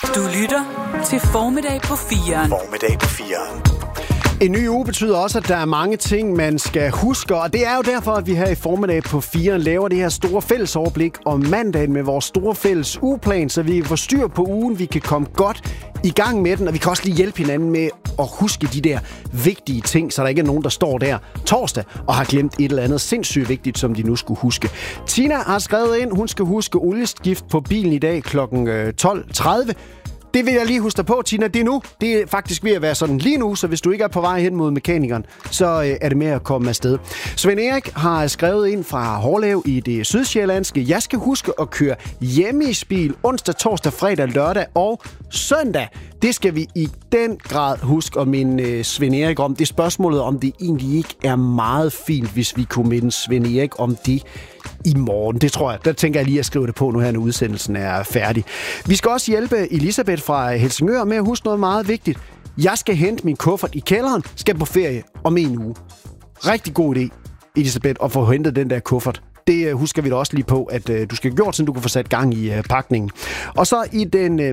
Du lytter til Formiddag på 4'eren. Formiddag på 4'eren. En ny uge betyder også, at der er mange ting, man skal huske, og det er jo derfor, at vi her i Formiddag på 4'eren laver det her store fællesoverblik om mandagen med vores store fælles ugeplan, så vi får styr på ugen, vi kan komme godt i gang med den, og vi kan også lige hjælpe hinanden med at huske de der vigtige ting, så der ikke er nogen, der står der torsdag og har glemt et eller andet sindssygt vigtigt, som de nu skulle huske. Tina har skrevet ind, hun skal huske olieskift på bilen i dag kl. 12.30. Det vil jeg lige huske dig på, Tina. Det er nu. Det er faktisk ved at være sådan lige nu, så hvis du ikke er på vej hen mod mekanikeren, så er det med at komme afsted. Svend Erik har skrevet ind fra Hårlev i det sydsjællandske. Jeg skal huske at køre hjemmesbil onsdag, torsdag, fredag, lørdag og søndag. Det skal vi i den grad huske at minde Svend Erik om. Det er spørgsmålet, om det egentlig ikke er meget fint, hvis vi kunne minde Svend Erik om det i morgen. Det tror jeg. Der tænker jeg lige at skrive det på nu her, når udsendelsen er færdig. Vi skal også hjælpe Elisabeth fra Helsingør med at huske noget meget vigtigt. Jeg skal hente min kuffert i kælderen, skal på ferie om en uge. Rigtig god idé, Elisabeth, at få hentet den der kuffert. Det husker vi da også lige på, at du skal have gjort, så du kan få sat gang i pakningen. Og så i den